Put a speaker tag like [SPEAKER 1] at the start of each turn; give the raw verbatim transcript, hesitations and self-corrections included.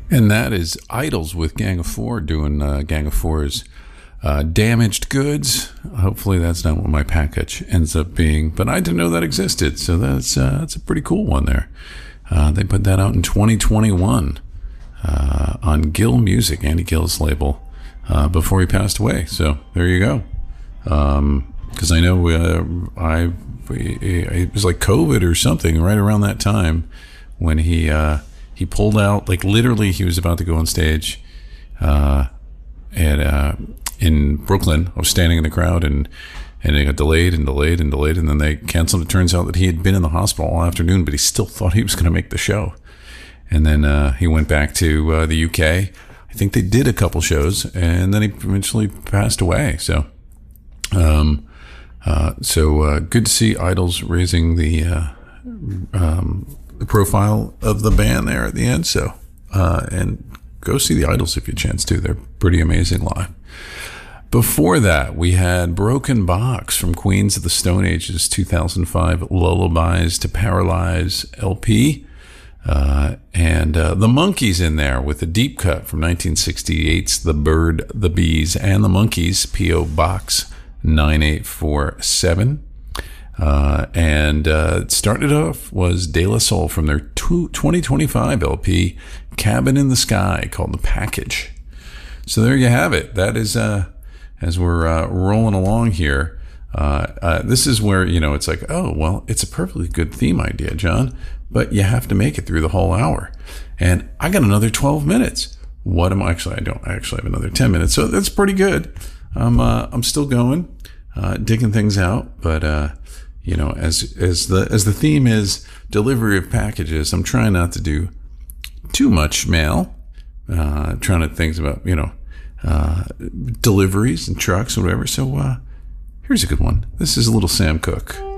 [SPEAKER 1] And that is Idols with Gang of Four doing uh, Gang of Four's uh, Damaged Goods. Hopefully that's not what my package ends up being, but I didn't know that existed, so that's uh, that's a pretty cool one there. Uh, they put that out in twenty twenty-one uh, on Gill Music, Andy Gill's label, uh, before he passed away. So there you go. Because um, I know uh, I it was like COVID or something right around that time when he. Uh, He pulled out, like literally he was about to go on stage uh, at, uh, in Brooklyn. I was standing in the crowd and, and it got delayed and delayed and delayed. And then they canceled. It turns out that he had been in the hospital all afternoon, but he still thought he was going to make the show. And then uh, he went back to uh, the U K. I think they did a couple shows and then he eventually passed away. So, um, uh, so uh, good to see Idols raising the, uh, um, the profile of the band there at the end. So, uh, and go see the Idols if you chance to. They're pretty amazing live. Before that, we had Broken Box from Queens of the Stone Age's two thousand five Lullabies to Paralyze L P. Uh, and uh, the Monkees in there with a deep cut from nineteen sixty-eight's The Bird, the Bees, and the Monkees, P O Box nine eight four seven. Uh, and uh, started off was De La Soul from their two, twenty twenty-five L P, Cabin in the Sky, called The Package. So there you have it. That is, uh, as we're uh, rolling along here, uh, uh, this is where, you know, it's like, oh, well, it's a perfectly good theme idea, John, but you have to make it through the whole hour. And I got another twelve minutes. What am I, actually, I don't I actually have another ten minutes. So that's pretty good. I'm, uh, I'm still going, uh, digging things out, but, uh, you know, as as the as the theme is delivery of packages, I'm trying not to do too much mail. Uh, trying to think about, you know, uh, deliveries and trucks or whatever. So uh, here's a good one. This is a little Sam Cooke.